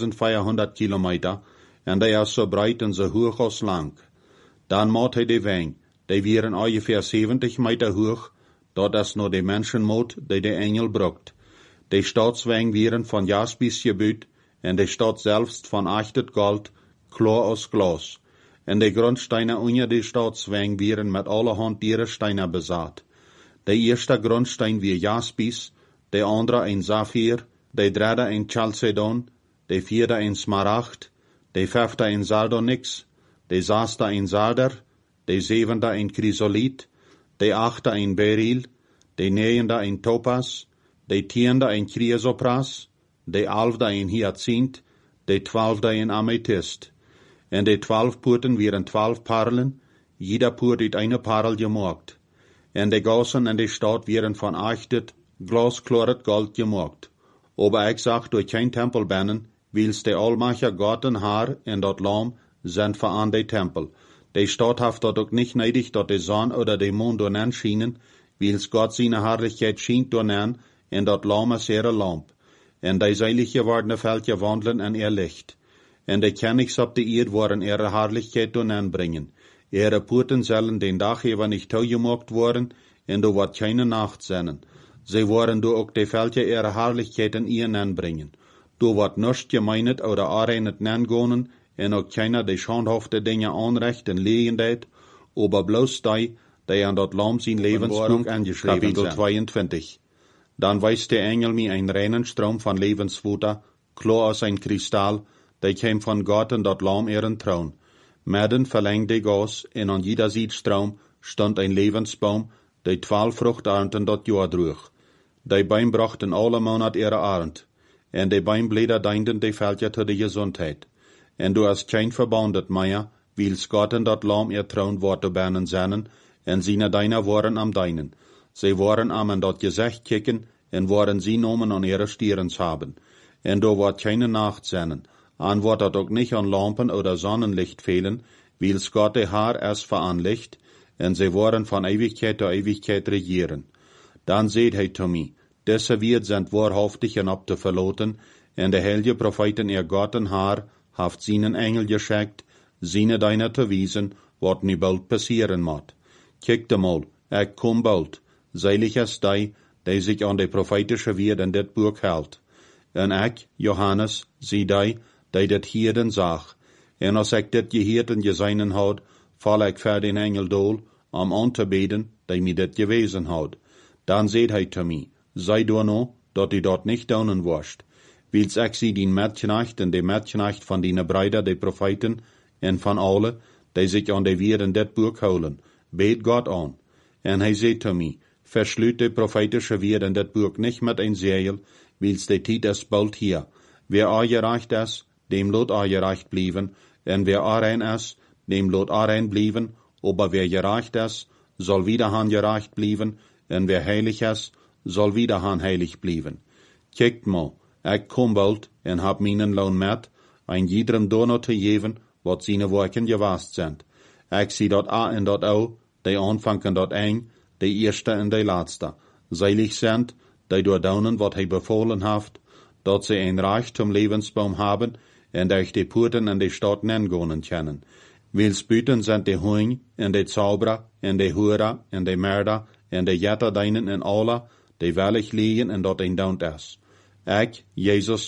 2400 kilometer, en die is zo breed en zo hoog als lang. Dan maat hij de weng, die waren ongeveer 70 meter hoog, dat is nog de mensenmoot die de engel brukt. De stadsweng waren van jaspis gebouwd, en de stad zelfs van echtet gold, klaar als glas. En de grondsteinen onder de stadsweng waren met allerhand dierensteinen bezat. De eerste grondstein weer jaspis, de andere een safir, de derde een chalcedon, de vierde een smaragd, de vijfde een sardonyx, de zesde een zarder, de zevende een chrysoliet, de achte een beryl, de negende een topaz, de tiende een chrysopras, de elfde een hyacint, de 12e een amethyst. En de 12 poorten waren 12 parelen, jeder poort uit eine parel gemaakt. En de gassen en de stad waren van echtet, glasklaret gold gemaakt. Aber ik zag door geen tempel binnen, wils de almachtige God en haar en dat lam zijn van de tempel. De stad heeft dat ook niet neidig dat de zon oder de mond doornen schienen, wils God zijn herrlichkeit schient doornen, en dat lam is ihre lamp. En de zeilig gewordene veldje wandelen en licht. En de kennigs op de eerd worden ihre herrlichkeit doornen brengen. Ihre poorten zullen den dag even niet toegemaakt worden, en er wordt keine nacht zijn. Zij worden door ook de veldje ihre herrlichkeit in ihnen brengen. Door wordt nichts gemeinet oder aanreinet nengonen, en ook keiner de schandhafte dingen aanrecht en legendheid, aber bloos die aan dat lam zijn levensboek aangeschreven zijn. Kapitel 22. Dan wijst de engel mij een reinen stroom van levenswater, klar als een kristal, die kwam van God en dat lam ihren troon. Midden verlengde gas, en aan jeder zijdstroom stond een levensboom, die 12 vruchternten dat jaar droeg. Die boom brachten alle maand ihre arend, en de boombleder dienden de veldje tot de gezondheid. En du hast geen verbandet meer, wils God en dat lam ihr troon wordt te banen zijn, en zijn deiner waren am deinen. Zij waren am en dat gezicht kicken, en waren sie nomen aan ihre stierens haben. En du wordt keine nacht zijn, an wordt dat ook niet aan lampen oder sonnenlicht fehlen, wils God de haar es veranlicht, en zij worden van ewigkeit tot ewigkeit regieren. Dan zeet hij zu mij, deze wird sind wahrhaftig en op te verloten, en de heilige Propheten ihr God en haar, haft seinen Engel geschickt, seine deiner te wiesen, wat nu bald passieren moet. Kijk mal, ik kom bald. Seilig is die sich aan de prophetische Wort in dit boek houdt. En ik, Johannes, zie die dit hierden zag. En als ik dit geheerd en gezien houd, val ik voor den Engel dool, om aan te beden, die mij dit gewezen houd. Dan zeet hij te mij, sei door nou, dat u dat niet doen worst. Wils ik zie die Metknecht en de Metknecht van die Brüder, de Propheten, en van alle, die zich aan de Wort in dit boek houden, beet God aan. En hij zei te mij, verschluit de prophetische Wort in dit boek niet met een zeil, wils de tijd is bald hier. Wer aangerecht is, dem lot aangerecht blijven, en wer aanrein is, dem lot aanrein blijven, aber wer gerecht is, zal wieder gerecht blijven, en wer heilig is, zal wieder heilig blijven. Kijkt mal, ik kom bald, en hab mijn loon met, een iedereen donor te geven, wat zijn werken gewaast zijn. Ik zie dat a en dat o, die aanvangen dat een, de eerste en de laatste. Seilig zijn, die doordoen wat hij bevolen heeft, dat ze een reichtum levensboom hebben, en durch de poorten en de stad nengonen kennen. Wils buiten zijn de hoing, en de zauberer, en de hoera, en de merder, en de jetterdeinen en alle, die wellig liegen en dat een daunt is. Ik, Jezus,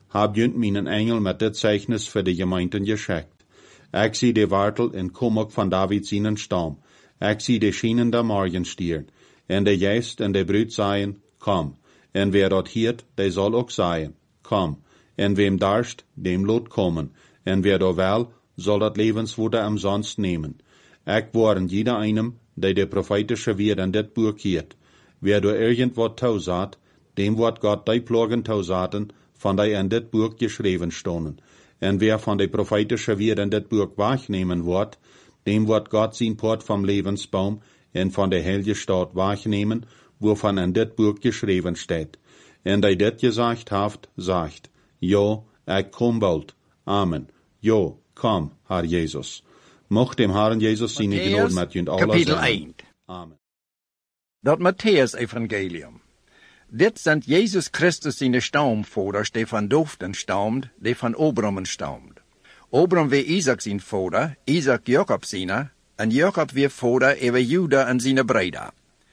hab jünt meinen Engel mit dit Zeichnis für die Gemeinden geschickt. Ich zie de Wartel en kom ook van David zijn stam. Ik zie de schienende Morgenstier. En de Geest en de Brut zeien, kom. En wer dort hiert, de zal ook zeien, kom. En wem darst, dem lot komen. En wer do wel, zal dat levenswoede umsonst nemen. Ik waren jeder einem, die de prophetische Weer in dit boek hiert. Wer do irgendwat tausat, dem wordt Gott die Plagen tausaten, van die in dit boek geschreven stonden. En wer van de prophetische Weer in dit boek wahrnehmen wordt, dem wordt Gott zijn Port vom Lebensbaum en van de heilige Stadt wahrnehmen, wovon in dit boek geschreven steht. En die dit gesagt haft, sagt, Jo, ik kom bald. Amen. Jo, kom, Herr Jesus. Mocht dem Herrn Jesus zijn genade met junt alle Kapitel zijn. 1. Amen. Dat Matthäus-Evangelium. Dit sind Jesus Christus seine Staumvorders, die van Doften staumt, die van Abraham staumt. Abraham wie Isaac zijn vader, Isaac Jacob seiner, en Jacob wie vader over Juda en seine Brüder.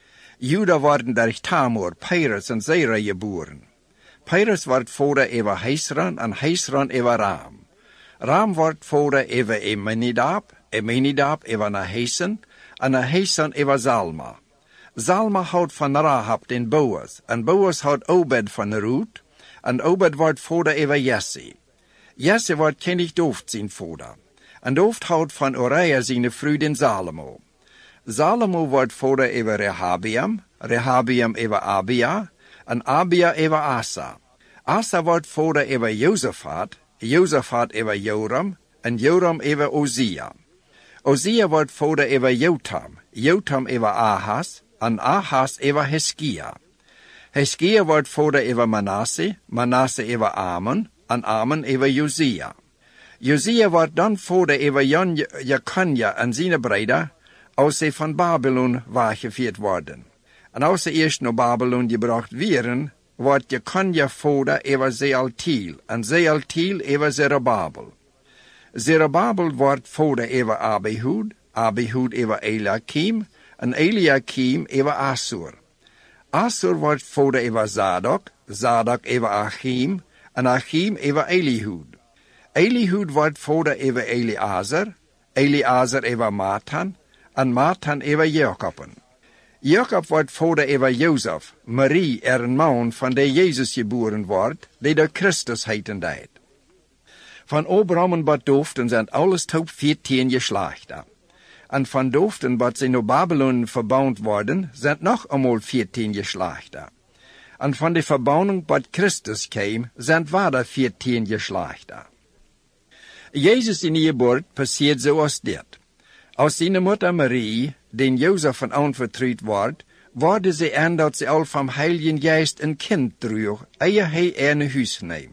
Juda worden durch Tamor, Peres en Zera geboren. Peres wordt vader over Hesron en Hesron over Ram. Ram wordt vader over Emenidab, Emenidab over Nahesen, en Nahesen over Salma. Salma houdt van Rahab den Boas, en Boas houdt Obed van Ruth, en Obed wordt vader over Jesse. Jesse wordt König Doft zijn vader, en Doft houdt van Uriah zijn vrouw den Salomo. Salomo wordt vader over Rehabiam, Rehabiam over Abia, en Abia over Asa. Asa wordt vader over Josaphat, Josaphat over Joram, en Joram over Ozia. Ozia wordt vader over Jotam, Jotam over Ahas, en Ahas over Heskia. Heskia wordt vader over Manasse, Manasse over Amon, en Amon over Josia. Josia wordt dan vader over Jekanja en zijn Brüder, als ze van Babylon weggevoerd worden. En als ze eerst naar Babylon gebracht werden, wordt Jekanja vader over Zealtiel, en Zealtiel over Zerubbabel. Zerubbabel wordt vader over Abihud, Abihud over Eliakim, en Eliakim over Assur. Assur wordt vader over Zadok, Zadok over Achim, en Achim over Elihud. Elihud wordt vader over Eleazar, Eleazar over Matan, en Matan over Jacoben. Jacob wordt vader over Jozef, Marie een man van de Jezus geboren wordt, die door Christus heeten deed. Van Abraham en Bad Doften zijn alles top 14 geslachten. En van Doften wat ze naar Babylon verbouwd worden, zijn nog eenmaal 14 geslachten. En van de verbouwing wat Christus kwam, zijn verder 14 geslachten. Jezus in je geboorte passiert zoals dit. Als zijn moeder Marie, den Jozef van aanvertrouwd wordt, worden ze aan dat ze al van Heiligen Geest een kind droeg, eer hij naar huis neemt.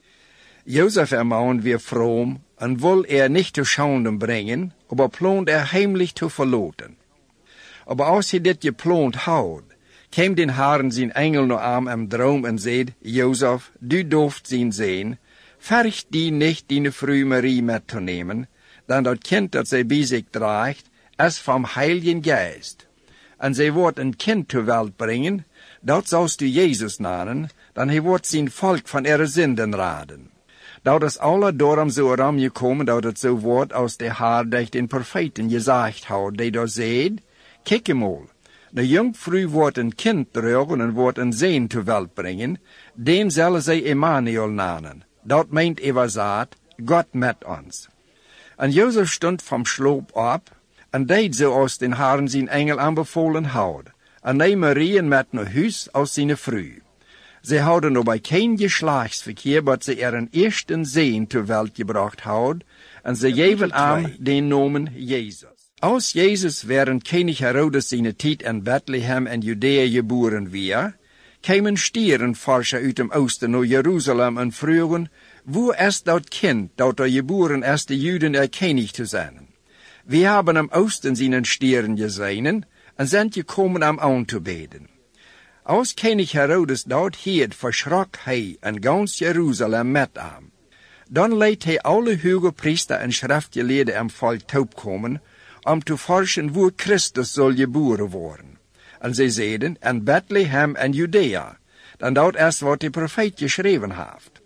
Jozef ermahnt weer fromm en wil nicht zu Schande bringen, aber plant heimlich zu verloten. Aber als hij dit geplant houdt, kwam den Herrn zijn Engel naar am im Traum en zei, Jozef, du durft zien zijn, vercht die nicht die Frau Marie mitzunehmen, denn dat Kind, dat zij bij zich draagt, is vom Heiligen Geist. En zij wordt een Kind zur Welt bringen, dat zoust du Jesus nennen, dan hij wordt zijn Volk van ihre Sünden raden. Dat is alle daarom zo gekomen, dat het zo wordt als de Herr durch den Propheten gesagt hat, die da seht, kijk eenmaal, de Jungfrau wordt een Kind dragen en wordt een Seen zur Welt bringen, den zullen zij Emmanuel nennen. Dat meint übersaat, Gott mit uns. En Jozef stond vom Sloop op, en deed zo als den Herrn zijn Engel aanbevolen had, en neem Marie met naar huis als zijn vrouw. Ze hadden aber kein Geschlechtsverkehr, wat ze ihren ersten Seen zur Welt gebracht had, en ze geven aan den Namen Jesus. Als Jesus während König Herodes seine Tijd in Bethlehem in Judäa geboren weer, kamen Stierenforscher uit dem Osten naar Jeruzalem en vroegen, wo ist dat Kind, dat er geboren ist, de Juden König zu sein? Wir haben am Osten seinen Stieren gesehen und sind gekommen, am anzubeten. Als König Herodes dort hielt, verschrock hij en ganz Jerusalem met am. Dan leidt hij alle hoge Priester en Schriftgelehrten am Volk taubkommen, zu forschen, wo Christus soll geboren worden. En sie zeiden, in Bethlehem en Judäa, dan dat is wat de Prophet geschreven heeft.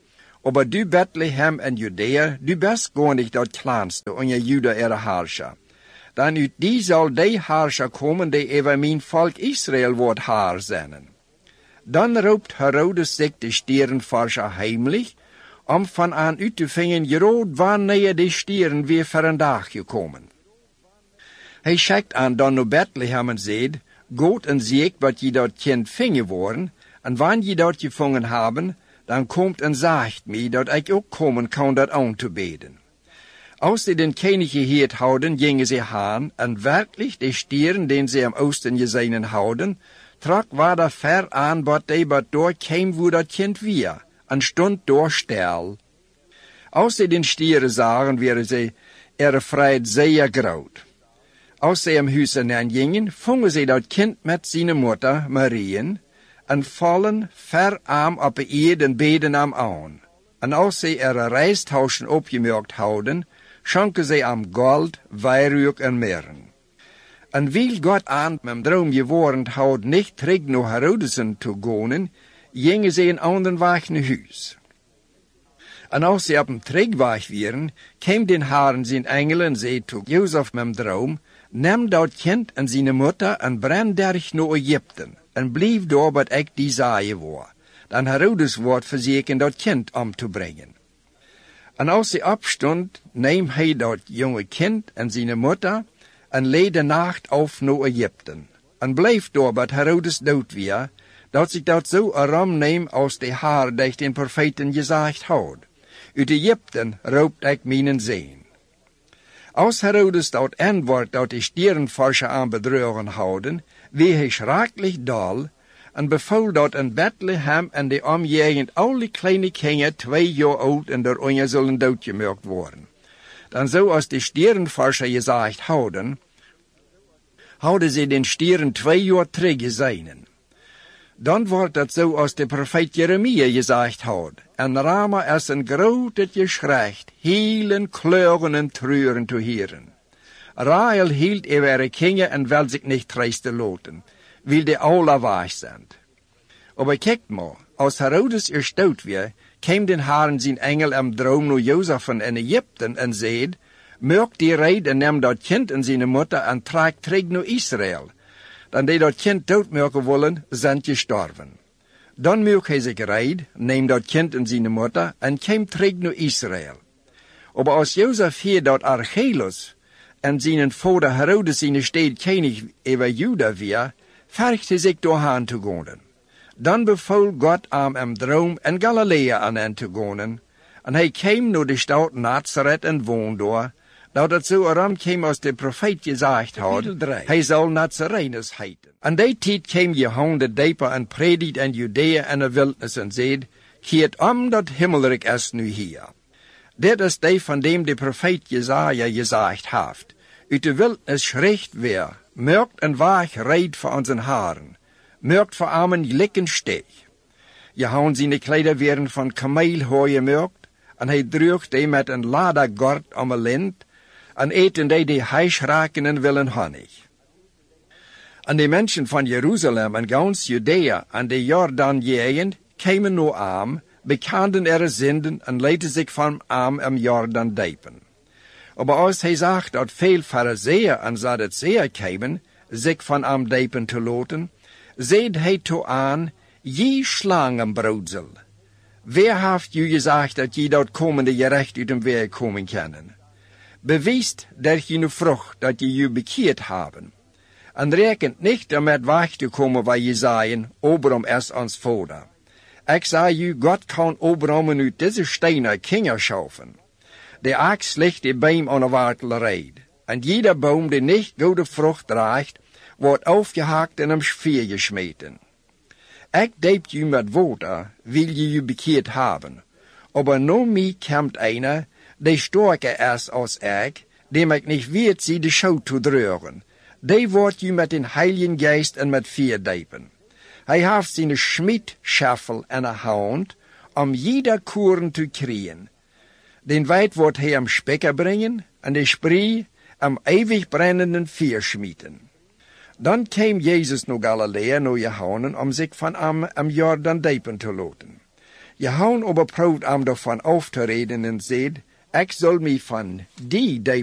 Aber du Bethlehem en Judäa, du bist gar nicht dat kleinste onder Juda ihre Herrscher. Dan uit die zal die Herrscher komen, die over mijn volk Israël wordt haar zijn. Dan roept Herodes zich de stierenforscher heimlich, om van aan uit te vingen, gerot wanneer die stieren weer voor een dag gekomen. Hij schickt aan dan naar Bethlehem en zegt, Gott en zie wat je dat kind vingen worden, en wanneer je dat gevangen hebben, dan komt en zegt mij dat ik ook komen kan dat aan te beden. Als sie den König geheert houden, gingen sie haan, en werkelijk de stieren, den sie am Osten gesehen houden, trok war da ver aan, wat de bat door kwam, wo dat kind weer, en stond door stil. Als sie den Stieren sahen, wäre sie ihre Freude sehr groot. Als sie am Huis gingen, vungen sie dat kind met seine Mutter, Marien, en vallen verarm op de eerd en beden am aan. En als sie ihre Reistauschen opgemerkt houden, schenken sie am Gold, Weihrauch en Mirren. En weil Gott aan met droom gewarnt houd, nicht terug naar Herodesen te gaan, gingen sie in anderen Weg naar huis. En als sie op dem Terugweg waren, kwam den Herren zijn engel en zei zu Josef met droom, neem dat kind en zijn moeder en brand derg naar Egypten, en blijf daar wat ik die zaaien wou. Dan Herodes wordt verzekerd dat kind om te brengen. En als hij opstond, neemt hij dat jonge kind en zijn moeder en leed de nacht af naar Egypten. En bleef daar wat Herodes dood weer, dat zich dat zo erom neemt als de haar die den profeten gezegd had. Uit Egypten roopt ik mijn zeen. Als Herodes dat antwoord dat de stierenforscher aan bedrogen houden, wie hij schrikkelijk dal, en beval dat in Bethlehem en de omgegend alle kleine kinderen 2 jaar oud en daaronder zullen doodgemerkt worden. Dan zo als de stierenforscher gezegd houden ze den stieren 2 jaar teruggezien. Dan wordt dat zo als de profeet Jeremia gezegd had. En Rama is een groot geschrecht, hielen, kleuren en treuren te heren. Rahel hield ihre Kinder en wil zich niet trösten laten, weil die alle weich sind. Aber kijkt mal, als Herodes erstaunt weer, kwam den Herren zijn engel am droom naar Jozef in Egypten en zei, merk die reid en neem dat kind en zijn moeder en trekt terug naar Israël. Dan die dat kind doodmerken willen, zijn gestorven. Dan merk hij zich reid, neem dat kind en zijn moeder en kwam terug naar Israël. Aber als Jozef hier dat Archelos en zijn vader Herodes zijn stad König over Juda weer, vergt hij zich doorheen te gaan. Dan beval God am droom in Galilea aan te gaan, en hij kwam naar de stad Nazareth en woonde daar, dat het zo erom kwam als de profeet gezegd had, hij zal Nazarenus heeten. En die tijd kwam Johannes de Doper en predikt in Judea en de wildnis en zei, keert om dat himmelrijk is nu hier. Dit is die van dem de profeet Jesaja gezegd heeft. Uit de wildnis schricht weer, merkt een weg reid voor onze haren, merkt voor armen likken steeg. Johannes zijn kleider werden van kameelhooi gemerkt, en hij droeg die met een ladergord om een lint, en eten die heisch raken en willen honig. En de mensen van Jeruzalem en gans Judea en de Jordan-gegend kwamen naar Am, bekenden ihre Sünden en lieten zich van Am am Jordan diepen. Aber als hij zag dat veel Pharisäer en Sadduceer kwamen, zich van Am diepen te laten, zei hij toe aan, je Schlangenbroedsel, wer heeft u gezegd dat je dat komende gerecht uit dem Weg komen kunnen? Bewijst dat je nu vrucht dat je je bekeerd hebben. En rekent niet om het weg te komen waar je zeiden, Abraham is ons vader. Ik zei je, God kan Abraham uit deze stenen Kinder schaffen. De ax ligt de boom aan de wartelerij. En jeder boom die niet goede vrucht draagt, wordt aufgehakt en am Schweer geschmeten. Ik deep je met water, wil je je bekeerd hebben. Aber no mij komt einer, die sterker is als ik, dem ik niet weet zie de schou te dreuren. Die wordt je met den Heiligen Geist en met vuur diepen. Hij heeft zijn schmiedschaffel in de hand, om jeder koren te kriegen. Den wijd wordt hij am Specker brengen, en de spree am ewig brennenden vuur schmieten. Dan kwam Jezus naar Galilea, naar Johannes, om zich van am Jordan diepen te laten. Johann aber probt davon aufzureden und sagt, ich soll mich von die